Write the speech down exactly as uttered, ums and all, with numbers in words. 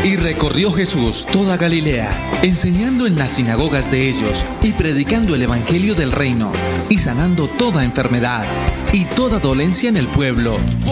Y recorrió Jesús toda Galilea, enseñando en las sinagogas de ellos y predicando el evangelio del reino, y sanando toda enfermedad y toda dolencia en el pueblo.